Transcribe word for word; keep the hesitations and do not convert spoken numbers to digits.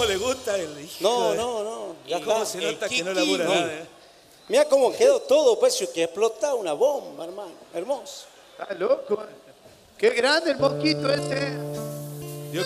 cómo le gusta el hijo. No, no, no. Ya ¿Cómo está. se nota El que no Kiki, labura no. nada? eh? Mira cómo quedó todo, pues, que explota una bomba, hermano. Hermoso. Está loco. Qué grande el mosquito este.